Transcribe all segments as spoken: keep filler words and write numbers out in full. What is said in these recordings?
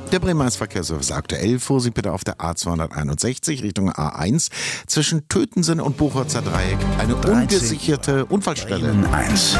Der Bremer Verkehrsservice aktuell. Vorsicht bitte auf der A zweihunderteinundsechzig Richtung A eins zwischen Tötensen und Buchholzer Dreieck. Eine ungesicherte Unfallstelle. Bremen eins.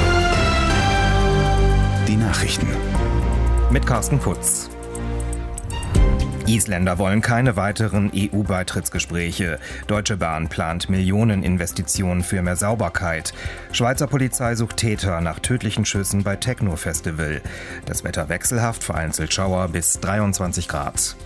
Die Nachrichten. Mit Carsten Putz. Isländer wollen keine weiteren E U-Beitrittsgespräche. Deutsche Bahn plant Millioneninvestitionen für mehr Sauberkeit. Schweizer Polizei sucht Täter nach tödlichen Schüssen bei Techno-Festival. Das Wetter wechselhaft, vereinzelt Schauer bis dreiundzwanzig Grad.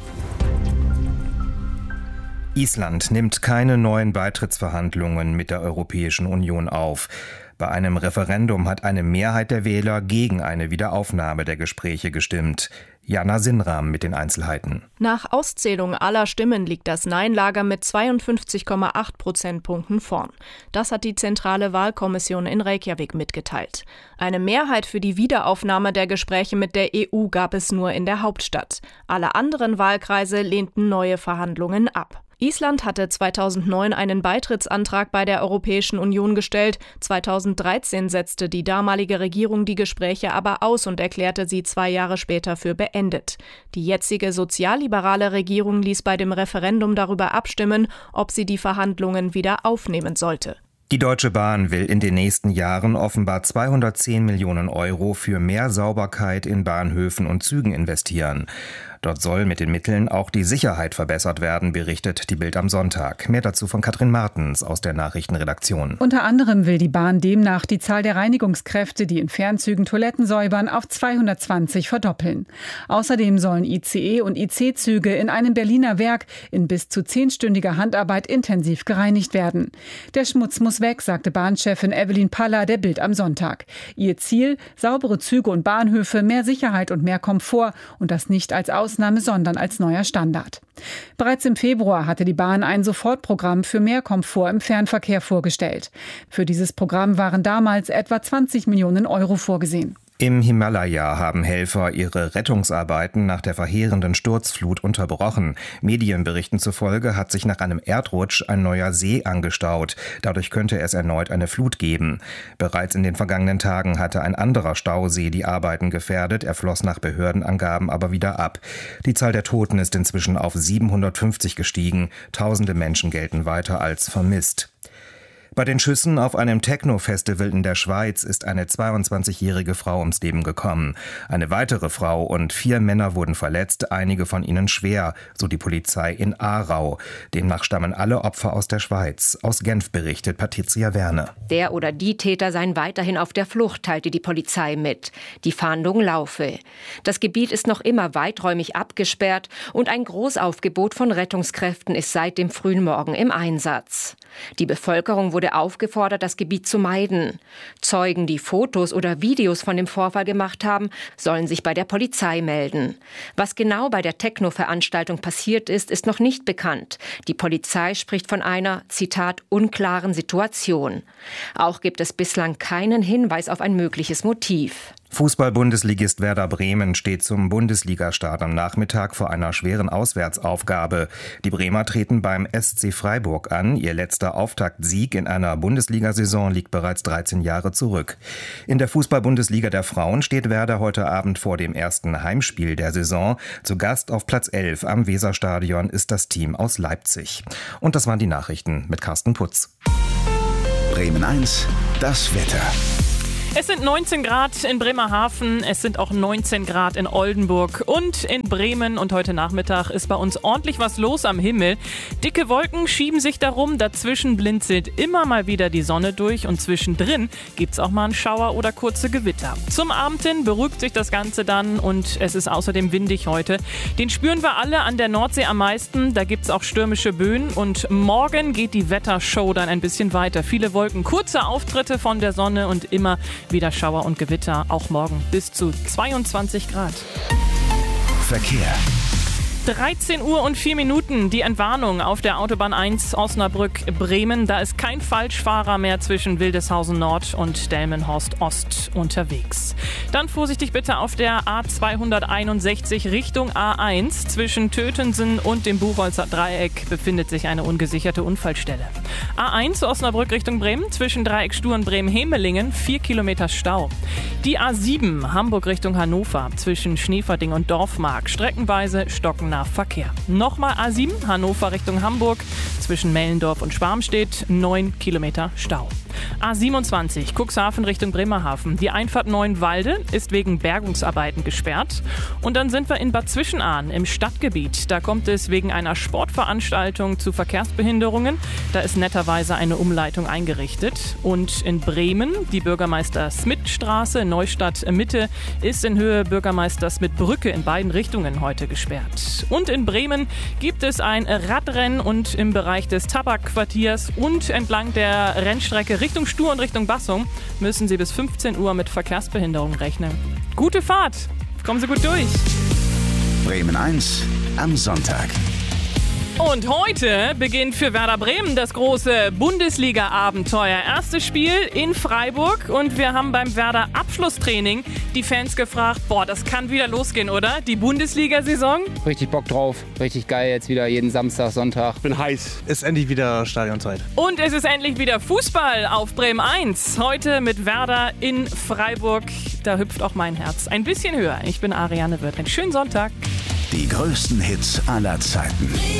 Island nimmt keine neuen Beitrittsverhandlungen mit der Europäischen Union auf. Bei einem Referendum hat eine Mehrheit der Wähler gegen eine Wiederaufnahme der Gespräche gestimmt. Jana Sinram mit den Einzelheiten. Nach Auszählung aller Stimmen liegt das Nein-Lager mit zweiundfünfzig Komma acht Prozentpunkten vorn. Das hat die Zentrale Wahlkommission in Reykjavik mitgeteilt. Eine Mehrheit für die Wiederaufnahme der Gespräche mit der E U gab es nur in der Hauptstadt. Alle anderen Wahlkreise lehnten neue Verhandlungen ab. Island hatte zweitausendneun einen Beitrittsantrag bei der Europäischen Union gestellt. zweitausenddreizehn setzte die damalige Regierung die Gespräche aber aus und erklärte sie zwei Jahre später für beendet. Die jetzige sozialliberale Regierung ließ bei dem Referendum darüber abstimmen, ob sie die Verhandlungen wieder aufnehmen sollte. Die Deutsche Bahn will in den nächsten Jahren offenbar zweihundertzehn Millionen Euro für mehr Sauberkeit in Bahnhöfen und Zügen investieren. Dort soll mit den Mitteln auch die Sicherheit verbessert werden, berichtet die Bild am Sonntag. Mehr dazu von Katrin Martens aus der Nachrichtenredaktion. Unter anderem will die Bahn demnach die Zahl der Reinigungskräfte, die in Fernzügen Toiletten säubern, auf zweihundertzwanzig verdoppeln. Außerdem sollen I C E und I C-Züge in einem Berliner Werk in bis zu zehnstündiger Handarbeit intensiv gereinigt werden. Der Schmutz muss weg, sagte Bahnchefin Evelyn Paller der Bild am Sonntag. Ihr Ziel: saubere Züge und Bahnhöfe, mehr Sicherheit und mehr Komfort und das nicht als Ausnahme, sondern als neuer Standard. Bereits im Februar hatte die Bahn ein Sofortprogramm für mehr Komfort im Fernverkehr vorgestellt. Für dieses Programm waren damals etwa zwanzig Millionen Euro vorgesehen. Im Himalaya haben Helfer ihre Rettungsarbeiten nach der verheerenden Sturzflut unterbrochen. Medienberichten zufolge hat sich nach einem Erdrutsch ein neuer See angestaut. Dadurch könnte es erneut eine Flut geben. Bereits in den vergangenen Tagen hatte ein anderer Stausee die Arbeiten gefährdet. Er floss nach Behördenangaben aber wieder ab. Die Zahl der Toten ist inzwischen auf siebenhundertfünfzig gestiegen. Tausende Menschen gelten weiter als vermisst. Bei den Schüssen auf einem Techno-Festival in der Schweiz ist eine zweiundzwanzigjährige Frau ums Leben gekommen. Eine weitere Frau und vier Männer wurden verletzt, einige von ihnen schwer, so die Polizei in Aarau. Demnach stammen alle Opfer aus der Schweiz. Aus Genf berichtet Patricia Werne. Der oder die Täter seien weiterhin auf der Flucht, teilte die Polizei mit. Die Fahndung laufe. Das Gebiet ist noch immer weiträumig abgesperrt und ein Großaufgebot von Rettungskräften ist seit dem frühen Morgen im Einsatz. Die Bevölkerung wurde aufgefordert, das Gebiet zu meiden. Zeugen, die Fotos oder Videos von dem Vorfall gemacht haben, sollen sich bei der Polizei melden. Was genau bei der Techno-Veranstaltung passiert ist, ist noch nicht bekannt. Die Polizei spricht von einer, Zitat, unklaren Situation. Auch gibt es bislang keinen Hinweis auf ein mögliches Motiv. Fußball-Bundesligist Werder Bremen steht zum Bundesligastart am Nachmittag vor einer schweren Auswärtsaufgabe. Die Bremer treten beim S C Freiburg an. Ihr letzter Auftaktsieg in einer Bundesliga-Saison liegt bereits dreizehn Jahre zurück. In der Fußball-Bundesliga der Frauen steht Werder heute Abend vor dem ersten Heimspiel der Saison. Zu Gast auf Platz elf am Weserstadion ist das Team aus Leipzig. Und das waren die Nachrichten mit Carsten Putz. Bremen eins, das Wetter. Es sind neunzehn Grad in Bremerhaven, es sind auch neunzehn Grad in Oldenburg und in Bremen und heute Nachmittag ist bei uns ordentlich was los am Himmel. Dicke Wolken schieben sich darum, dazwischen blinzelt immer mal wieder die Sonne durch und zwischendrin gibt's auch mal einen Schauer oder kurze Gewitter. Zum Abend hin beruhigt sich das Ganze dann und es ist außerdem windig heute. Den spüren wir alle an der Nordsee am meisten, da gibt's auch stürmische Böen und morgen geht die Wettershow dann ein bisschen weiter. Viele Wolken, kurze Auftritte von der Sonne und immer wieder Schauer und Gewitter, auch morgen bis zu zweiundzwanzig Grad. Verkehr. dreizehn Uhr und vier Minuten, die Entwarnung auf der Autobahn eins Osnabrück-Bremen. Da ist kein Falschfahrer mehr zwischen Wildeshausen Nord und Delmenhorst Ost unterwegs. Dann vorsichtig bitte auf der A zweihunderteinundsechzig Richtung A eins. Zwischen Tötensen und dem Buchholzer Dreieck befindet sich eine ungesicherte Unfallstelle. A eins Osnabrück Richtung Bremen, zwischen Dreieck Sturen Bremen-Hemelingen, vier Kilometer Stau. Die A sieben Hamburg Richtung Hannover, zwischen Schneeverding und Dorfmark, streckenweise stockender Verkehr. Nochmal A sieben Hannover Richtung Hamburg, zwischen Mellendorf und Schwarmstedt, neun Kilometer Stau. A siebenundzwanzig Cuxhaven Richtung Bremerhaven. Die Einfahrt Neuenwalde ist wegen Bergungsarbeiten gesperrt. Und dann sind wir in Bad Zwischenahn im Stadtgebiet. Da kommt es wegen einer Sportveranstaltung zu Verkehrsbehinderungen. Da ist netterweise eine Umleitung eingerichtet. Und in Bremen, die Bürgermeister-Smith-Straße, Neustadt Mitte, ist in Höhe Bürgermeister-Smith-Brücke in beiden Richtungen heute gesperrt. Und in Bremen gibt es ein Radrennen und im Bereich des Tabakquartiers und entlang der Rennstrecke Richtung Stur und Richtung Bassum müssen Sie bis fünfzehn Uhr mit Verkehrsbehinderung rechnen. Gute Fahrt! Kommen Sie gut durch! Bremen eins am Sonntag. Und heute beginnt für Werder Bremen das große Bundesliga-Abenteuer. Erstes Spiel in Freiburg und wir haben beim Werder Abschlusstraining die Fans gefragt, boah, das kann wieder losgehen, oder? Die Bundesliga-Saison? Richtig Bock drauf, richtig geil jetzt wieder jeden Samstag, Sonntag. Bin heiß. Ist endlich wieder Stadionzeit. Und es ist endlich wieder Fußball auf Bremen eins. Heute mit Werder in Freiburg. Da hüpft auch mein Herz ein bisschen höher. Ich bin Ariane Wirth. Einen schönen Sonntag. Die größten Hits aller Zeiten.